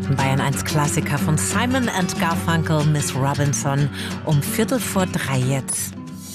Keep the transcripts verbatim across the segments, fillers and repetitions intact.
nächsten Bayern eins Klassiker von Simon and Garfunkel, Miss Robinson, um Viertel vor drei jetzt.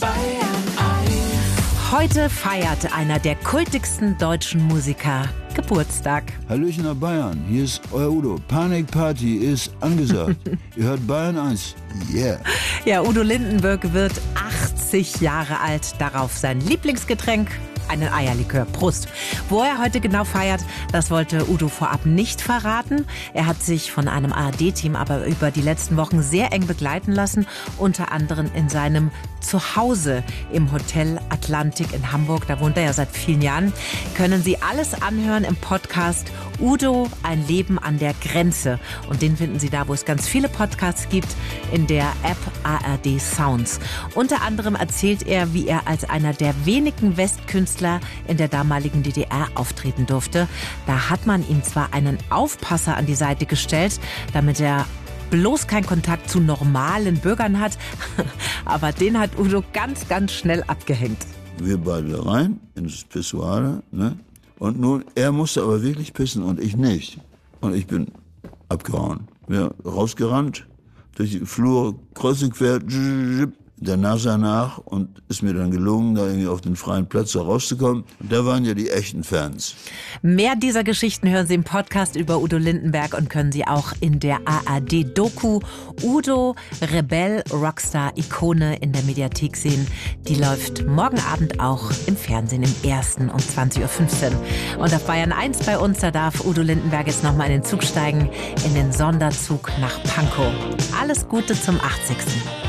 Heute feiert einer der kultigsten deutschen Musiker Geburtstag. Hallöchen nach Bayern, hier ist euer Udo. Panikparty ist angesagt. Ihr hört Bayern eins. Yeah. Ja, Udo Lindenberg wird achtzig Jahre alt. Darauf sein Lieblingsgetränk, einen Eierlikör. Prost. Wo er heute genau feiert, das wollte Udo vorab nicht verraten. Er hat sich von einem A R D-Team aber über die letzten Wochen sehr eng begleiten lassen, unter anderem in seinem Zuhause im Hotel Atlantik in Hamburg. Da wohnt er ja seit vielen Jahren. Können Sie alles anhören im Podcast Udo, ein Leben an der Grenze. Und den finden Sie da, wo es ganz viele Podcasts gibt, in der App A R D Sounds. Unter anderem erzählt er, wie er als einer der wenigen Westkünstler in der damaligen D D R auftreten durfte. Da hat man ihm zwar einen Aufpasser an die Seite gestellt, damit er bloß keinen Kontakt zu normalen Bürgern hat, aber den hat Udo ganz, ganz schnell abgehängt. Wir beide rein ins Pissoir, ne? Und nun, er musste aber wirklich pissen und ich nicht. Und ich bin abgehauen. Wir rausgerannt, durch die Flur, kreuz und quer, der NASA nach und ist mir dann gelungen, da irgendwie auf den freien Platz da rauszukommen. Und da waren ja die echten Fans. Mehr dieser Geschichten hören Sie im Podcast über Udo Lindenberg und können Sie auch in der A R D-Doku Udo, Rebell, Rockstar, Ikone in der Mediathek sehen. Die läuft morgen Abend auch im Fernsehen im Ersten um zwanzig Uhr fünfzehn. Und auf Bayern eins bei uns, da darf Udo Lindenberg jetzt nochmal in den Zug steigen, in den Sonderzug nach Pankow. Alles Gute zum achtzigsten